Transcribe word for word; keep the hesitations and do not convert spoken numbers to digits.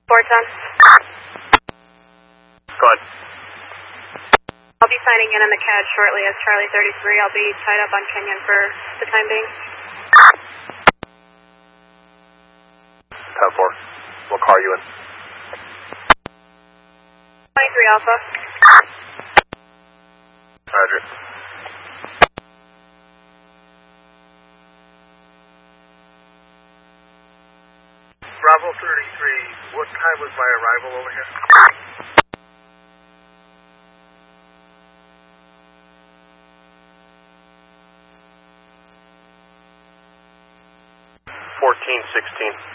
four ten. Go ahead. I'll be signing in on the C A D shortly as Charlie thirty-three. I'll be tied up on Kenyon for the time being. ten four. What car are you in? twenty-three Alpha. Roger. Bravo thirty-three, what time was my arrival over here? fourteen sixteen.